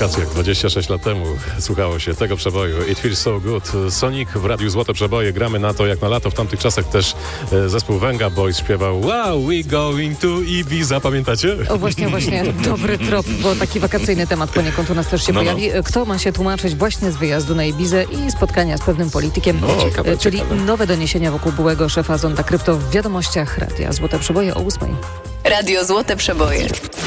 wakacjach 26 lat temu słuchało się tego przeboju It Feels So Good. Sonic w Radiu Złote Przeboje. Gramy na to jak na lato. W tamtych czasach też zespół Venga Boys śpiewał Wow, we going to Ibiza. Pamiętacie? O, właśnie. Dobry trop, bo taki wakacyjny temat poniekąd u nas też się pojawi. Kto ma się tłumaczyć właśnie z wyjazdu na Ibizę i spotkania z pewnym politykiem, czyli nowe doniesienia wokół byłego szefa Zonda Krypto w wiadomościach Radia Złote Przeboje o 8:00. Radio Złote Przeboje.